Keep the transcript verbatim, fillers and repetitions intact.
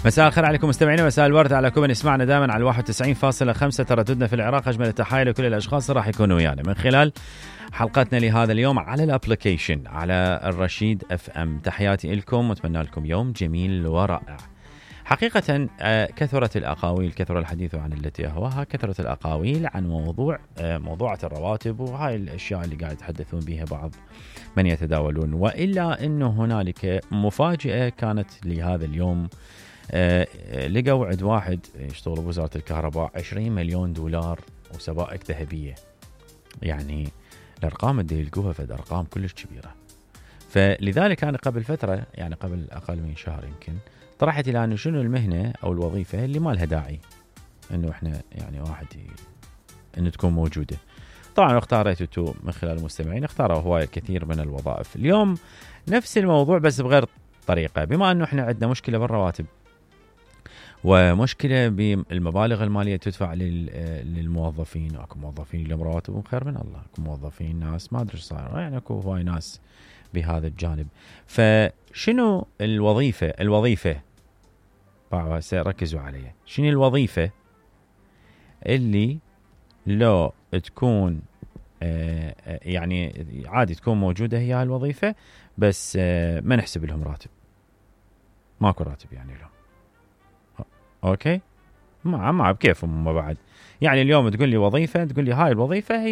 مساء الخير عليكم مستمعينا، مساء الورد على كل من يسمعنا دائما على الواحد وتسعين فاصلة خمسة ترددنا في العراق. أجمل التحايا لكل الأشخاص راح يكونوا ويانا من خلال حلقتنا لهذا اليوم على الابليكيشن على الرشيد اف ام. تحياتي لكم واتمنى لكم يوم جميل ورائع. حقيقة كثرت الأقاويل، كثر الحديث عن التي أهواها، كثرت الأقاويل عن موضوع موضوعة الرواتب وهاي الأشياء اللي قاعد يتحدثون بها بعض من يتداولون. وإلا أنه هنالك مفاجأة كانت لهذا اليوم. آه، لقوا عند واحد يشتغل بوزارة الكهرباء عشرين مليون دولار وسبائك ذهبية. يعني الأرقام اللي يلقوها فد أرقام كلش كبيرة. فلذلك أنا قبل فترة، يعني قبل أقل من شهر يمكن، طرحت إلى أنه شنو المهنة أو الوظيفة اللي ما لها داعي أنه إحنا يعني واحد أنه تكون موجودة. طبعا اختاريتوا تو من خلال المستمعين، اختاروا هواية كثير من الوظائف. اليوم نفس الموضوع بس بغير طريقة، بما أنه إحنا عندنا مشكلة بالرواتب ومشكلة بالمبالغ المالية تدفع للموظفين. اكو موظفين لهم رواتبهم خير من الله، اكو موظفين ناس ما ادري ايش صاير، يعني اكو هواي ناس بهذا الجانب. فشنو الوظيفة الوظيفة بقى ركزوا عليها، شنو الوظيفة اللي لو تكون آه يعني عادي تكون موجودة هي الوظيفة، بس آه ما نحسب لهم راتب، ماكو راتب يعني له. اوكي ما ما بكيفهم ما بعد. يعني اليوم تقول لي وظيفه، تقول لي هاي الوظيفه هي